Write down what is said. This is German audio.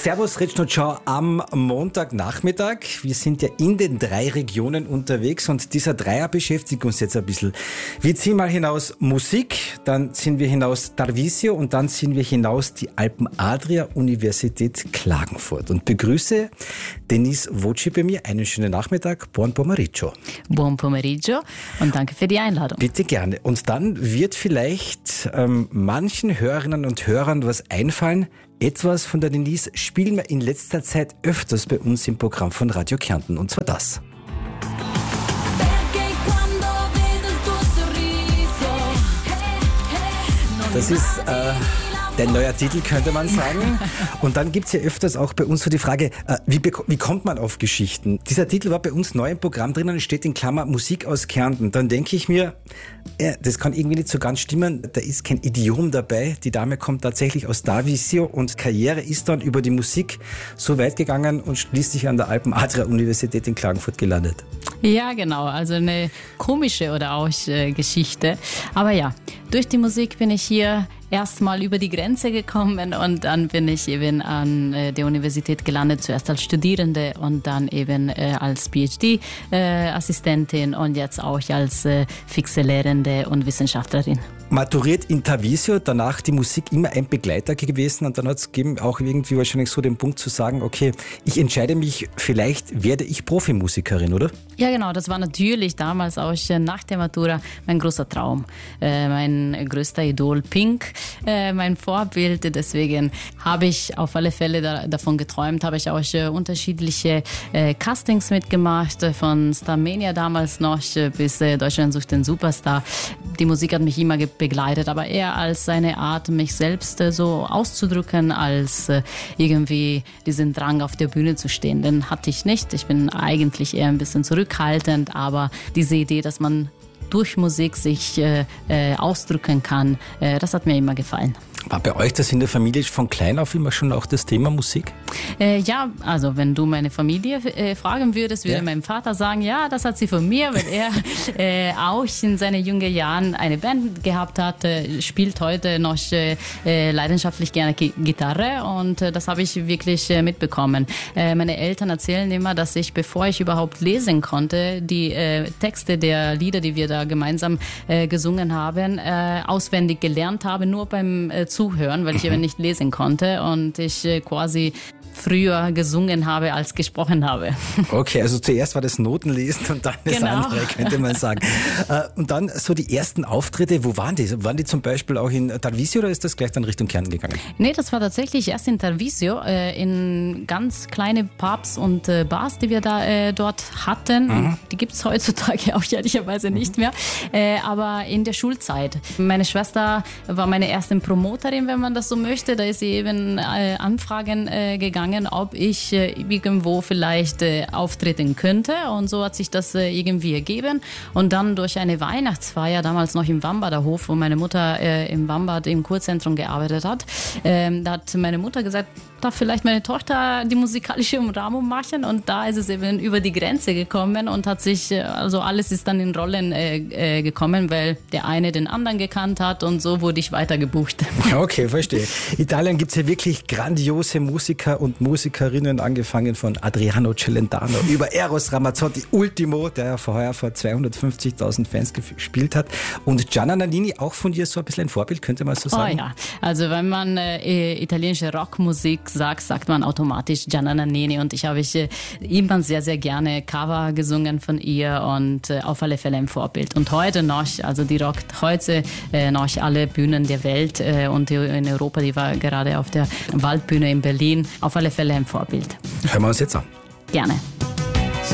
Servus, Rich und Ciao am Montagnachmittag. Wir sind ja in den 3 Regionen unterwegs und dieser Dreier beschäftigt uns jetzt ein bisschen. Wir ziehen mal hinaus Musik, dann ziehen wir hinaus Tarvisio und dann ziehen wir hinaus die Alpen-Adria-Universität Klagenfurt. Und begrüße Denise Voci bei mir. Einen schönen Nachmittag. Buon pomeriggio. Buon pomeriggio und danke für die Einladung. Bitte gerne. Und dann wird vielleicht manchen Hörerinnen und Hörern was einfallen. Etwas von der Denise spielen wir in letzter Zeit öfters bei uns im Programm von Radio Kärnten. Und zwar das. Das ist dein neuer Titel, könnte man sagen. Und dann gibt's ja öfters auch bei uns so die Frage, wie kommt man auf Geschichten? Dieser Titel war bei uns neu im Programm drinnen und steht in Klammer Musik aus Kärnten. Dann denke ich mir, das kann irgendwie nicht so ganz stimmen. Da ist kein Idiom dabei. Die Dame kommt tatsächlich aus Tarvisio und Karriere ist dann über die Musik so weit gegangen und schließlich an der Alpen-Adria-Universität in Klagenfurt gelandet. Ja, genau. Also eine komische oder auch Geschichte. Aber ja, durch die Musik bin ich hier erstmal über die Grenze gekommen und dann bin ich eben an der Universität gelandet, zuerst als Studierende und dann eben als PhD-Assistentin und jetzt auch als fixe Lehrende und Wissenschaftlerin. Maturiert in Tarvisio, danach die Musik immer ein Begleiter gewesen und dann hat es gegeben auch irgendwie wahrscheinlich so den Punkt zu sagen, okay, ich entscheide mich, vielleicht werde ich Profimusikerin, oder? Ja genau, das war natürlich damals auch nach der Matura mein großer Traum. Mein größter Idol Pink, mein Vorbild, deswegen habe ich auf alle Fälle davon geträumt, habe ich auch unterschiedliche Castings mitgemacht, von Starmania damals noch bis Deutschland sucht den Superstar. Die Musik hat mich immer begleitet, aber eher als eine Art, mich selbst so auszudrücken, als irgendwie diesen Drang auf der Bühne zu stehen. Den hatte ich nicht. Ich bin eigentlich eher ein bisschen zurückhaltend, aber diese Idee, dass man durch Musik sich ausdrücken kann, das hat mir immer gefallen. War bei euch das in der Familie von klein auf immer schon auch das Thema Musik? Ja, also wenn du meine Familie fragen würdest, würde mein Vater sagen, ja, das hat sie von mir, weil er auch in seinen jungen Jahren eine Band gehabt hat, spielt heute noch leidenschaftlich gerne Gitarre und das habe ich wirklich mitbekommen. Meine Eltern erzählen immer, dass ich, bevor ich überhaupt lesen konnte, die Texte der Lieder, die wir da gemeinsam gesungen haben, auswendig gelernt habe, nur beim Zuhören, weil ich eben nicht lesen konnte und ich quasi früher gesungen habe als gesprochen habe. Okay, also zuerst war das Notenlesen und dann das andere, könnte man sagen. Und dann so die ersten Auftritte, wo waren die? Waren die zum Beispiel auch in Tarvisio oder ist das gleich dann Richtung Kärnten gegangen? Nee, das war tatsächlich erst in Tarvisio, in ganz kleine Pubs und Bars, die wir da dort hatten. Mhm. Die gibt es heutzutage auch ehrlicherweise nicht mehr, aber in der Schulzeit. Meine Schwester war meine erste Promoterin, wenn man das so möchte. Da ist sie eben Anfragen gegangen, ob ich irgendwo vielleicht auftreten könnte und so hat sich das irgendwie ergeben und dann durch eine Weihnachtsfeier, damals noch im Wambarder Hof, wo meine Mutter im Wambard im Kurzentrum gearbeitet hat, da hat meine Mutter gesagt, darf vielleicht meine Tochter die musikalische Umrahmung machen und da ist es eben über die Grenze gekommen und hat sich, also alles ist dann in Rollen gekommen, weil der eine den anderen gekannt hat und so wurde ich weiter gebucht. Okay, verstehe. Italien gibt es ja wirklich grandiose Musiker und Musikerinnen, angefangen von Adriano Celentano über Eros Ramazzotti, Ultimo, der ja vorher vor 250.000 Fans gespielt hat und Gianna Nannini, auch von dir so ein bisschen ein Vorbild, könnte man so sagen? Oh ja, also wenn man italienische Rockmusik sagt man automatisch Gianna Nannini und ich habe immer sehr, sehr gerne Cover gesungen von ihr und auf alle Fälle ein Vorbild. Und heute noch, also die rockt heute noch alle Bühnen der Welt und in Europa, die war gerade auf der Waldbühne in Berlin, auf alle Fälle ein Vorbild. Hören wir uns jetzt an. Gerne.